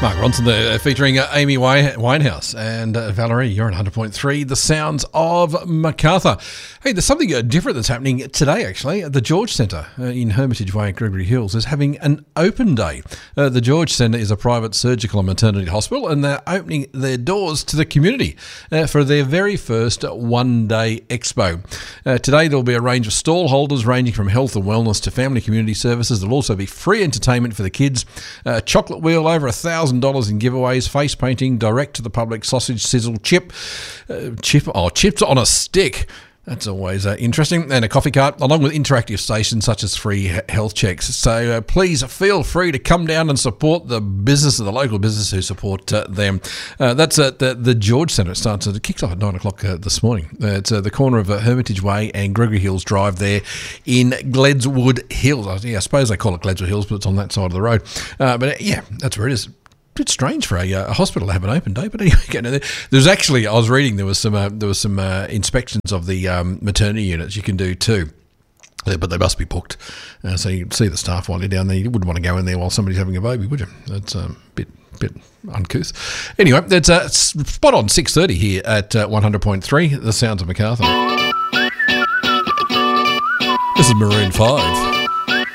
Mark Ronson there, featuring Amy Winehouse and Valerie. You're on 100.3, the sounds of Macarthur. Hey, there's something different that's happening today, actually. The George Centre in Hermitage Way at Gregory Hills is having an open day. The George Centre is a private surgical and maternity hospital, and they're opening their doors to the community for their very first one-day expo. Today, there'll be a range of stall holders ranging from health and wellness to family community services. There'll also be free entertainment for the kids, chocolate wheel, over $1,000 in giveaways, face painting, direct to the public, sausage sizzle, chips on a stick. That's always interesting. And a coffee cart, along with interactive stations such as free health checks. So please feel free to come down and support the business of the local business who support them. That's at the George Centre. It kicks off at 9 o'clock this morning. It's the corner of Hermitage Way and Gregory Hills Drive there in Gledswood Hills. I suppose they call it Gledswood Hills, but it's on that side of the road. That's where it is. Bit strange for a hospital to have an open day, but anyway, there's actually, I was reading, there was some inspections of the maternity units you can do too, but they must be booked. So you can see the staff while you're down there. You wouldn't want to go in there while somebody's having a baby, would you? That's a bit uncouth. Anyway, that's spot on 6:30 here at 100.3, the sounds of Macarthur. This is Maroon 5.